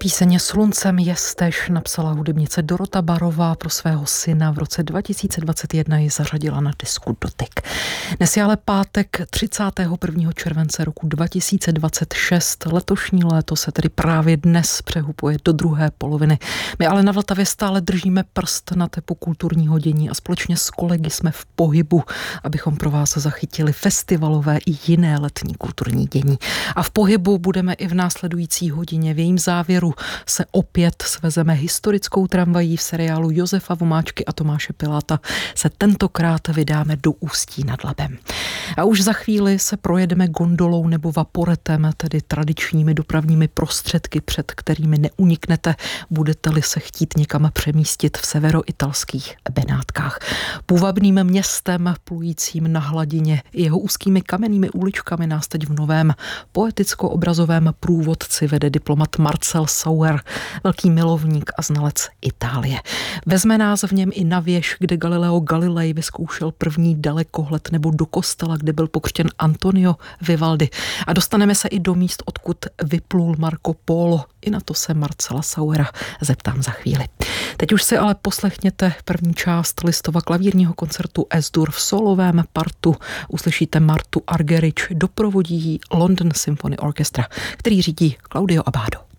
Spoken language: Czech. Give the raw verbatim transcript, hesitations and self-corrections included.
Píseň Sluncem jestež napsala hudebnice Dorota Barová pro svého syna. V roce dva tisíce dvacet jedna ji zařadila na disku Dotyk. Dnes je ale pátek třicátého prvního července roku dva tisíce dvacet šest. Letošní léto se tedy právě dnes přehupuje do druhé poloviny. My ale na Vltavě stále držíme prst na tepu kulturního dění a společně s kolegy jsme v pohybu, abychom pro vás zachytili festivalové i jiné letní kulturní dění. A v pohybu budeme i v následující hodině. V jejím závěru se opět svezeme historickou tramvají. V seriálu Josefa Vomáčky a Tomáše Piláta se tentokrát vydáme do Ústí nad Labem. A už za chvíli se projedeme gondolou nebo vaporetem, tedy tradičními dopravními prostředky, před kterými neuniknete, budete-li se chtít někam přemístit v severoitalských Benátkách. Půvabným městem plujícím na hladině i jeho úzkými kamennými uličkami nás teď v novém poeticko-obrazovém průvodci vede diplomat Marcel Sauer, velký milovník a znalec Itálie. Vezme nás v něm i na věž, kde Galileo Galilei vyzkoušel první dalekohled, nebo do kostela, kde byl pokřtěn Antonio Vivaldi. A dostaneme se i do míst, odkud vyplul Marco Polo. I na to se Marcela Sauera zeptám za chvíli. Teď už si ale poslechněte první část Listova klavírního koncertu Es-dur v solovém partu. Uslyšíte Martu Argerich, doprovodí jí London Symphony Orchestra, který řídí Claudio Abbado.